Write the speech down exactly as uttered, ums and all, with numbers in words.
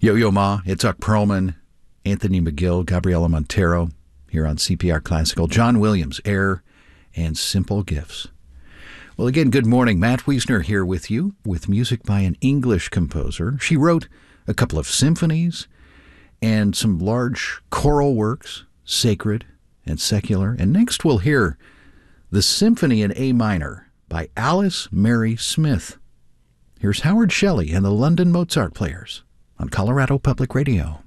Yo-Yo Ma, Itzhak Perlman, Anthony McGill, Gabriela Montero here on C P R Classical. John Williams, Air and Simple Gifts. Well, again, good morning. Matt Wiesner here with you with music by an English composer. She wrote a couple of symphonies and some large choral works, sacred and secular. And next we'll hear the Symphony in A minor by Alice Mary Smith. Here's Howard Shelley and the London Mozart Players on Colorado Public Radio.